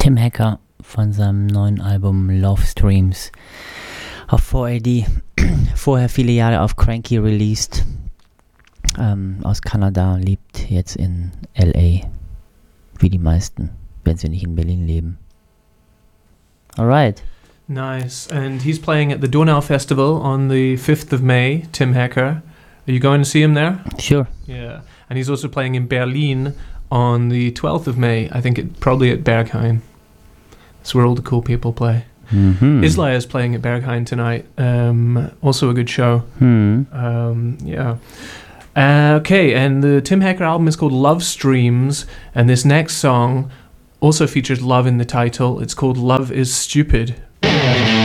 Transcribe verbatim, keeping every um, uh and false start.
Tim Hacker von seinem neuen Album Love Streams auf four A D. Vorher viele Jahre auf Cranky released. Ähm, aus Kanada, lebt jetzt in L A. Wie die meisten, wenn sie nicht in Berlin leben. Alright. Nice. And he's playing at the Donau Festival on the fifth of May, Tim Hacker. Are you going to see him there? Sure. Yeah. And he's also playing in Berlin on the twelfth of May. I think it probably at Berghain. That's where all the cool people play. Mm-hmm. Islay is playing at Berghain tonight. Um, also a good show. Hmm. Um, yeah. Uh, okay, and the Tim Hacker album is called Love Streams, and this next song also features love in the title. It's called Love is Stupid.